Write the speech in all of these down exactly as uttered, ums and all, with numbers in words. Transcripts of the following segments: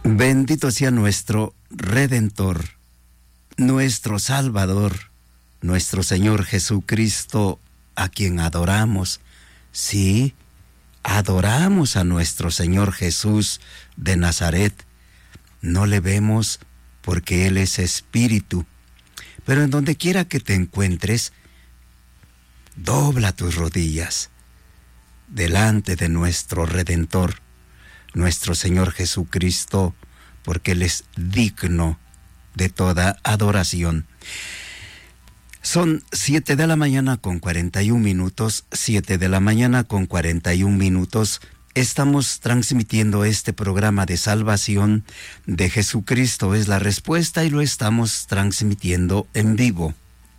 Bendito sea nuestro Redentor, nuestro Salvador, nuestro Señor Jesucristo, a quien adoramos. Sí, adoramos a nuestro Señor Jesús de Nazaret. No le vemos porque Él es Espíritu. Pero en donde quiera que te encuentres, dobla tus rodillas delante de nuestro Redentor, nuestro Señor Jesucristo, porque Él es digno de toda adoración. Son siete de la mañana con cuarenta y un minutos, siete de la mañana con cuarenta y un minutos. Estamos transmitiendo este programa de salvación de Jesucristo es la respuesta y lo estamos transmitiendo en vivo.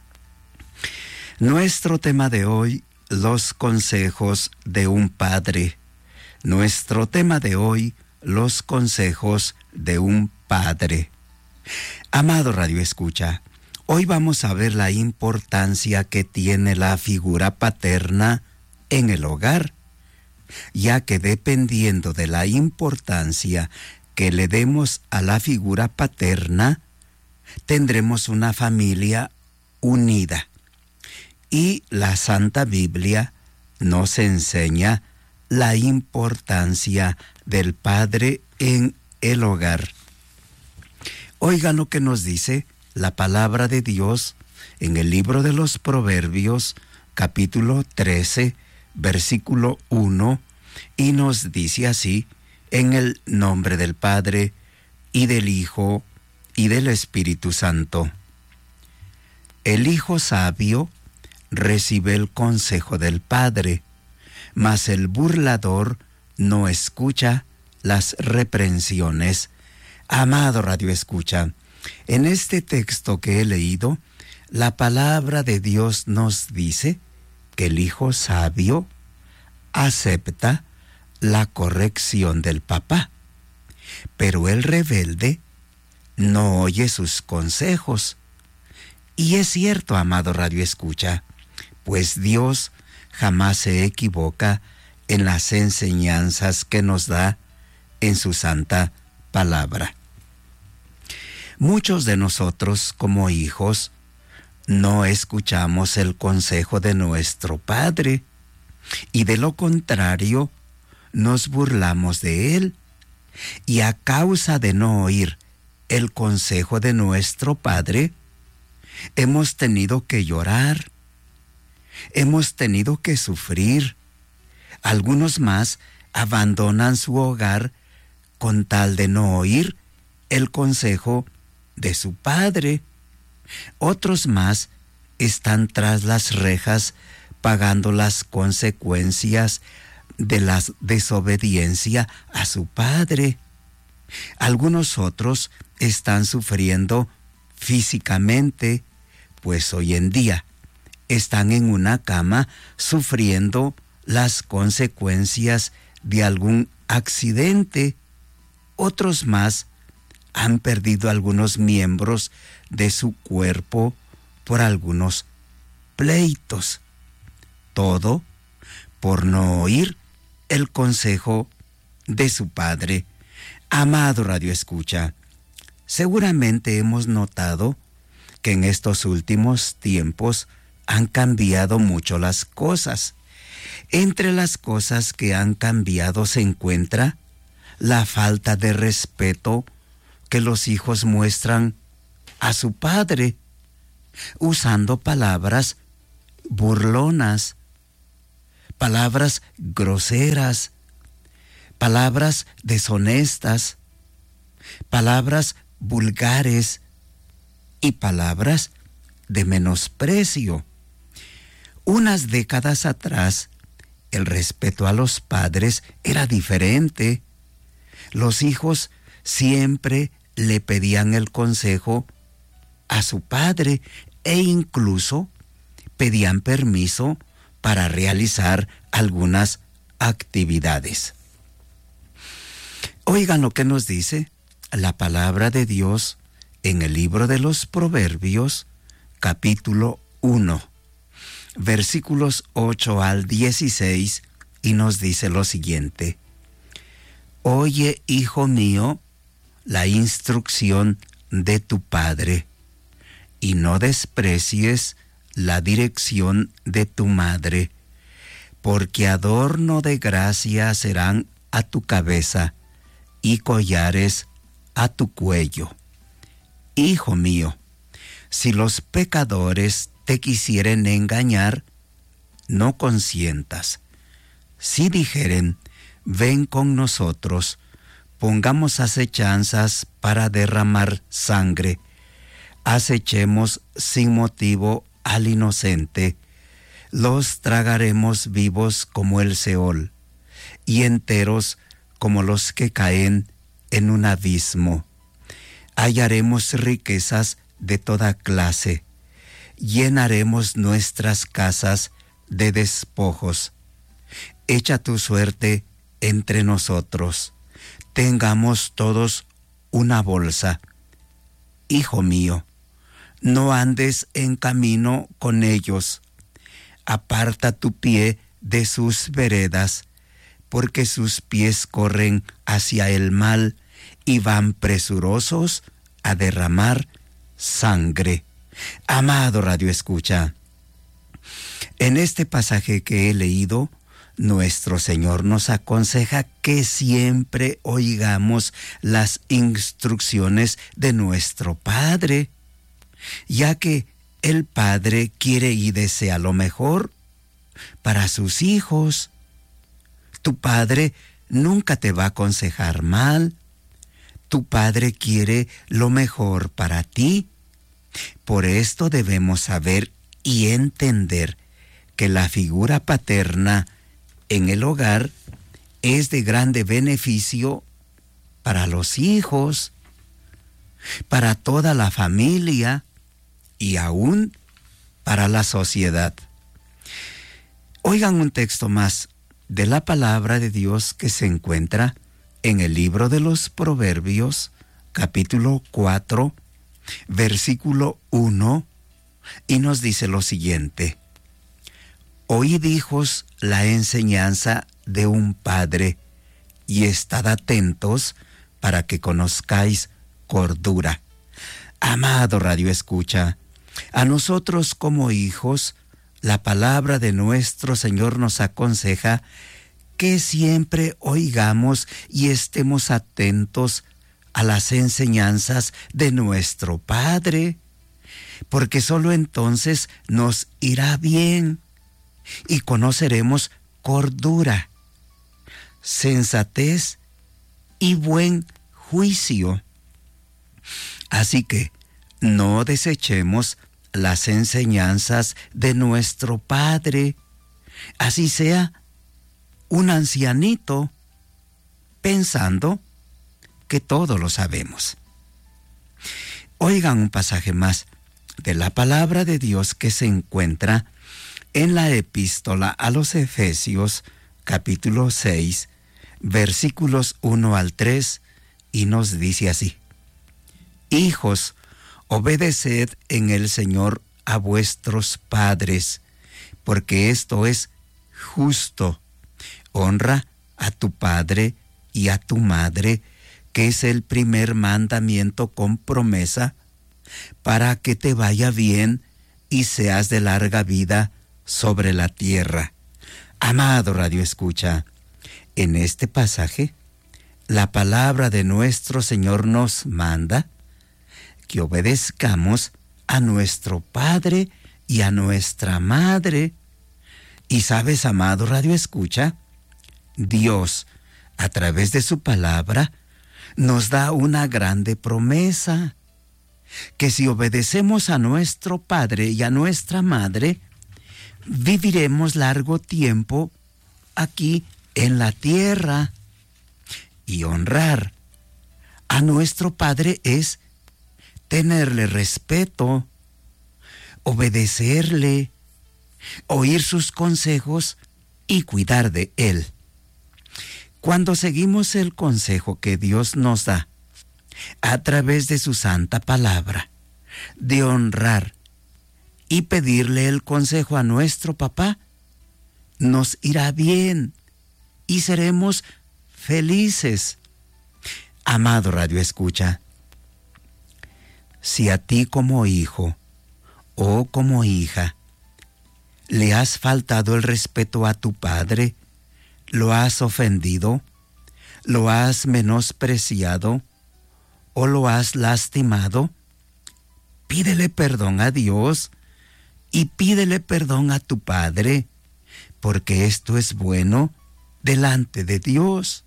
Nuestro tema de hoy, los consejos de un padre. Nuestro tema de hoy, los consejos de un padre. Amado Radio Escucha, hoy vamos a ver la importancia que tiene la figura paterna en el hogar, ya que dependiendo de la importancia que le demos a la figura paterna, tendremos una familia unida. Y la Santa Biblia nos enseña la importancia del padre en el hogar. Oigan lo que nos dice la palabra de Dios en el libro de los Proverbios, capítulo trece, versículo uno, y nos dice así: en el nombre del Padre, y del Hijo, y del Espíritu Santo. El hijo sabio recibe el consejo del Padre, mas el burlador no escucha las reprensiones. Amado Radio Escucha, en este texto que he leído, la palabra de Dios nos dice que el hijo sabio acepta la corrección del papá, pero el rebelde no oye sus consejos. Y es cierto, amado Radio Escucha, pues Dios jamás se equivoca en las enseñanzas que nos da en su santa palabra. Muchos de nosotros, como hijos, no escuchamos el consejo de nuestro padre, y de lo contrario, nos burlamos de él, y a causa de no oír el consejo de nuestro padre, hemos tenido que llorar, hemos tenido que sufrir. Algunos más abandonan su hogar con tal de no oír el consejo de su padre. Otros más están tras las rejas pagando las consecuencias de la desobediencia a su padre. Algunos otros están sufriendo físicamente, pues hoy en día están en una cama sufriendo las consecuencias de algún accidente. Otros más han perdido algunos miembros de su cuerpo por algunos pleitos. Todo por no oír el consejo de su padre. Amado Radio Escucha, seguramente hemos notado que en estos últimos tiempos han cambiado mucho las cosas. Entre las cosas que han cambiado se encuentra la falta de respeto que los hijos muestran a su padre, usando palabras burlonas, palabras groseras, palabras deshonestas, palabras vulgares y palabras de menosprecio. Unas décadas atrás, el respeto a los padres era diferente. Los hijos siempre le pedían el consejo a su padre e incluso pedían permiso para realizar algunas actividades. Oigan lo que nos dice la palabra de Dios en el libro de los Proverbios, capítulo uno, versículos ocho al dieciséis, y nos dice lo siguiente: Oye, hijo mío, la instrucción de tu padre, y no desprecies la dirección de tu madre, porque adorno de gracia serán a tu cabeza y collares a tu cuello. Hijo mío, si los pecadores te quisieren engañar, no consientas. Si dijeren, ven con nosotros, pongamos acechanzas para derramar sangre, acechemos sin motivo al inocente, los tragaremos vivos como el Seol, y enteros como los que caen en un abismo. Hallaremos riquezas de toda clase, llenaremos nuestras casas de despojos. Echa tu suerte entre nosotros, tengamos todos una bolsa. Hijo mío, no andes en camino con ellos, aparta tu pie de sus veredas, porque sus pies corren hacia el mal y van presurosos a derramar sangre. Amado Radio Escucha, en este pasaje que he leído, nuestro Señor nos aconseja que siempre oigamos las instrucciones de nuestro Padre, ya que el Padre quiere y desea lo mejor para sus hijos. Tu Padre nunca te va a aconsejar mal. Tu Padre quiere lo mejor para ti. Por esto debemos saber y entender que la figura paterna en el hogar es de grande beneficio para los hijos, para toda la familia y aún para la sociedad. Oigan un texto más de la palabra de Dios que se encuentra en el libro de los Proverbios, capítulo cuatro, versículo uno, y nos dice lo siguiente: Oíd, hijos, la enseñanza de un padre, y estad atentos para que conozcáis cordura. Amado Radio Escucha, a nosotros como hijos, la palabra de nuestro Señor nos aconseja que siempre oigamos y estemos atentos a las enseñanzas de nuestro Padre, porque sólo entonces nos irá bien y conoceremos cordura, sensatez y buen juicio. Así que no desechemos las enseñanzas de nuestro Padre, así sea un ancianito, pensando que todo lo sabemos. Oigan un pasaje más de la palabra de Dios que se encuentra en la epístola a los Efesios, capítulo seis, versículos uno al tres, y nos dice así: Hijos, obedeced en el Señor a vuestros padres, porque esto es justo. Honra a tu padre y a tu madre, que es el primer mandamiento con promesa, para que te vaya bien y seas de larga vida sobre la tierra. Amado Radio Escucha, en este pasaje, la palabra de nuestro Señor nos manda que obedezcamos a nuestro Padre y a nuestra Madre. Y sabes, amado Radio Escucha, Dios, a través de su palabra, nos da una grande promesa, que si obedecemos a nuestro Padre y a nuestra Madre, viviremos largo tiempo aquí en la tierra. Y honrar a nuestro Padre es tenerle respeto, obedecerle, oír sus consejos y cuidar de Él. Cuando seguimos el consejo que Dios nos da a través de su santa palabra, de honrar y pedirle el consejo a nuestro papá, nos irá bien y seremos felices. Amado Radio Escucha, si a ti como hijo o como hija le has faltado el respeto a tu padre, lo has ofendido, lo has menospreciado o lo has lastimado, pídele perdón a Dios y pídele perdón a tu padre, porque esto es bueno delante de Dios.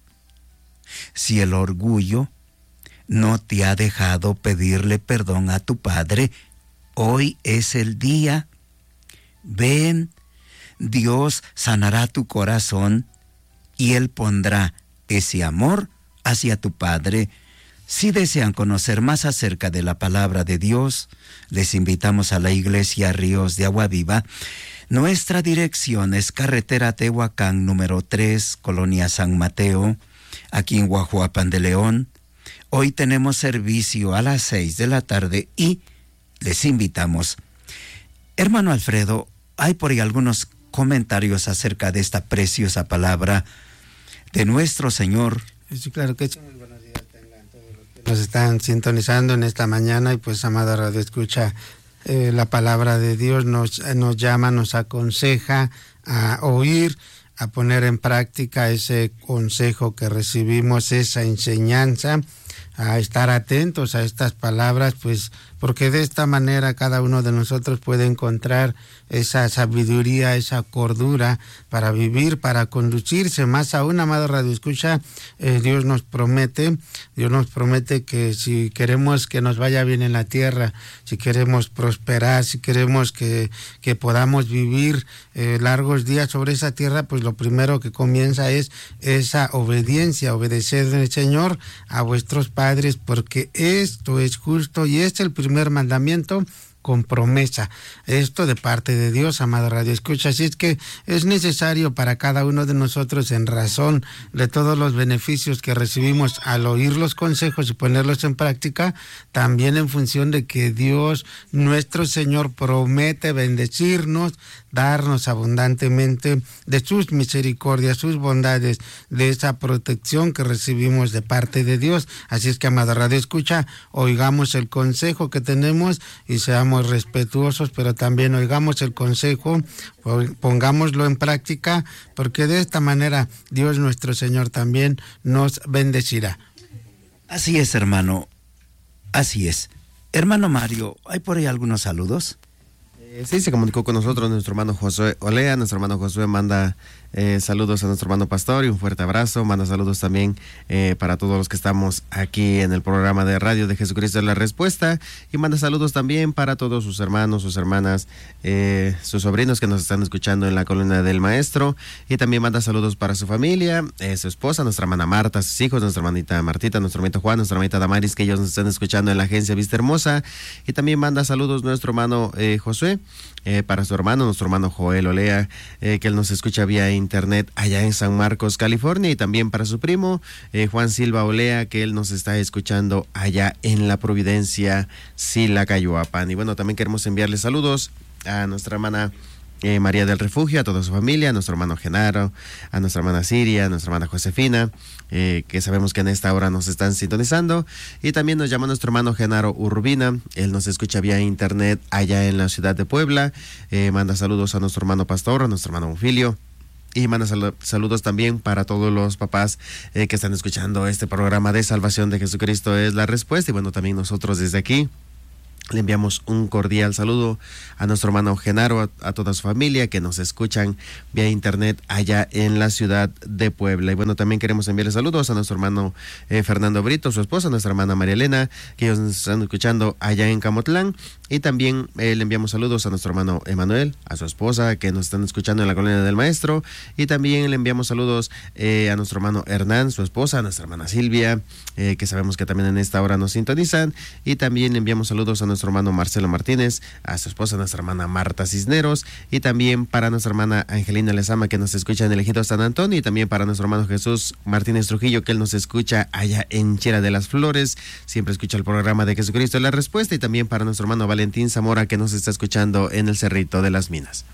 Si el orgullo no te ha dejado pedirle perdón a tu padre, hoy es el día. Ven, Dios sanará tu corazón y Él pondrá ese amor hacia tu padre. Si desean conocer más acerca de la palabra de Dios, les invitamos a la Iglesia Ríos de Agua Viva. Nuestra dirección es carretera Tehuacán número tres, Colonia San Mateo, aquí en Guajuapan de León. Hoy tenemos servicio a las seis de la tarde y les invitamos. Hermano Alfredo, hay por ahí algunos comentarios acerca de esta preciosa palabra de nuestro Señor. Sí, claro que sí. Muy buenos días tengan todos los que nos están sintonizando en esta mañana y pues, amada Radio Escucha, eh, la palabra de Dios nos, nos llama, nos aconseja a oír, a poner en práctica ese consejo que recibimos, esa enseñanza, a estar atentos a estas palabras, pues porque de esta manera cada uno de nosotros puede encontrar esa sabiduría, esa cordura para vivir, para conducirse. Más aún, amado Radio Escucha, eh, Dios nos promete, Dios nos promete que si queremos que nos vaya bien en la tierra, si queremos prosperar, si queremos que, que podamos vivir eh, largos días sobre esa tierra, pues lo primero que comienza es esa obediencia, obedecer al Señor, a vuestros padres, porque esto es justo y es el primer mandamiento con promesa. Esto de parte de Dios, amado Radio Escucha. Así es que es necesario para cada uno de nosotros, en razón de todos los beneficios que recibimos al oír los consejos y ponerlos en práctica, también en función de que Dios, nuestro Señor, promete bendecirnos, darnos abundantemente de sus misericordias, sus bondades, de esa protección que recibimos de parte de Dios. Así es que, amado Radio Escucha, oigamos el consejo que tenemos y seamos respetuosos, pero también oigamos el consejo, pongámoslo en práctica, porque de esta manera Dios nuestro Señor también nos bendecirá. Así es, hermano, así es. Hermano Mario, ¿hay por ahí algunos saludos? Eh, sí, se comunicó con nosotros nuestro hermano Josué Olea. Nuestro hermano Josué manda eh, saludos a nuestro hermano Pastor y un fuerte abrazo. Manda saludos también eh, para todos los que estamos aquí en el programa de radio de Jesucristo es la Respuesta. Y manda saludos también para todos sus hermanos, sus hermanas, eh, sus sobrinos que nos están escuchando en la columna del Maestro. Y también manda saludos para su familia, eh, su esposa, nuestra hermana Marta, sus hijos, nuestra hermanita Martita, nuestro hermanito Juan, nuestra hermanita Damaris, que ellos nos están escuchando en la agencia Vista Hermosa. Y también manda saludos nuestro hermano eh, Josué. Eh, para su hermano, nuestro hermano Joel Olea, eh, que él nos escucha vía internet allá en San Marcos, California, y también para su primo, eh, Juan Silva Olea, que él nos está escuchando allá en La Providencia, Silacayuapan. Y bueno, también queremos enviarle saludos a nuestra hermana Eh, María del Refugio, a toda su familia, a nuestro hermano Genaro, a nuestra hermana Siria, a nuestra hermana Josefina, eh, que sabemos que en esta hora nos están sintonizando. Y también nos llama nuestro hermano Genaro Urbina, él nos escucha vía internet allá en la ciudad de Puebla. Eh, manda saludos a nuestro hermano Pastor, a nuestro hermano Ofilio. Y manda sal- saludos también para todos los papás eh, que están escuchando este programa de Salvación de Jesucristo es la Respuesta. Y bueno, también nosotros desde aquí le enviamos un cordial saludo a nuestro hermano Genaro, a, a toda su familia que nos escuchan vía internet allá en la ciudad de Puebla. Y bueno, también queremos enviarle saludos a nuestro hermano eh, Fernando Brito, su esposa, nuestra hermana María Elena, que ellos nos están escuchando allá en Camotlán. Y también eh, le enviamos saludos a nuestro hermano Emanuel, a su esposa, que nos están escuchando en la colonia del Maestro. Y también le enviamos saludos eh, a nuestro hermano Hernán, su esposa, a nuestra hermana Silvia, eh, que sabemos que también en esta hora nos sintonizan. Y también le enviamos saludos a nuestro hermano Marcelo Martínez, a su esposa, nuestra hermana Marta Cisneros, y también para nuestra hermana Angelina Lezama, que nos escucha en el Ejido San Antonio, y también para nuestro hermano Jesús Martínez Trujillo, que él nos escucha allá en Chera de las Flores, siempre escucha el programa de Jesucristo es la Respuesta, y también para nuestro hermano Valentín Zamora, que nos está escuchando en el Cerrito de las Minas.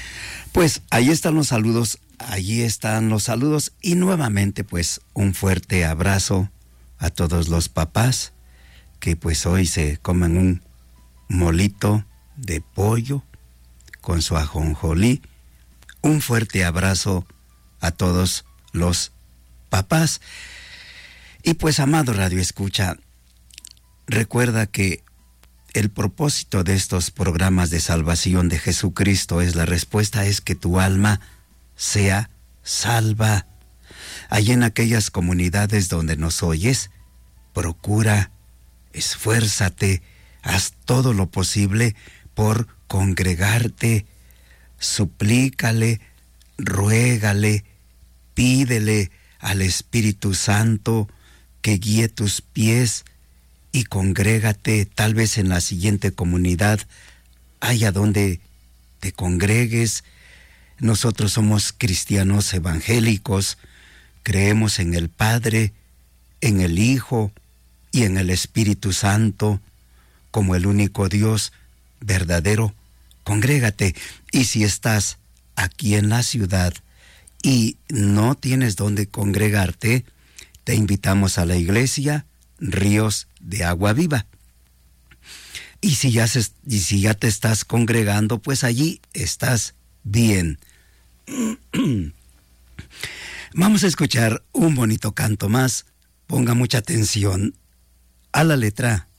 Pues ahí están los saludos, allí están los saludos, y nuevamente pues un fuerte abrazo, a todos los papás que pues hoy se comen un molito de pollo con su ajonjolí. Un fuerte abrazo a todos los papás. Y pues, amado Radio Escucha, recuerda que el propósito de estos programas de salvación de Jesucristo es la respuesta es que tu alma sea salva. Allí en aquellas comunidades donde nos oyes, procura, esfuérzate, haz todo lo posible por congregarte, suplícale, ruégale, pídele al Espíritu Santo que guíe tus pies y congrégate. Tal vez en la siguiente comunidad haya donde te congregues. Nosotros somos cristianos evangélicos, creemos en el Padre, en el Hijo y en el Espíritu Santo como el único Dios verdadero. Congrégate. Y si estás aquí en la ciudad y no tienes donde congregarte, te invitamos a la iglesia Ríos de Agua Viva. Y si ya, se, y si ya te estás congregando, pues allí estás bien. Vamos a escuchar un bonito canto más. Ponga mucha atención a la letra